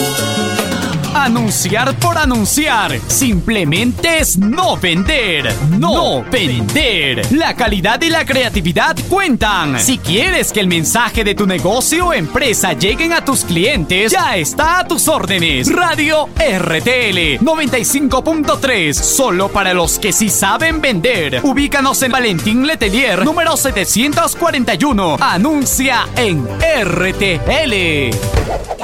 Anunciar por anunciar. Simplemente es no vender. No vender. La calidad y la creatividad cuentan. Si quieres que el mensaje de tu negocio o empresa lleguen a tus clientes, ya está a tus órdenes. Radio RTL 95.3. Solo para los que sí saben vender. Ubícanos en Valentín Letelier, número 741. Anuncia en RTL.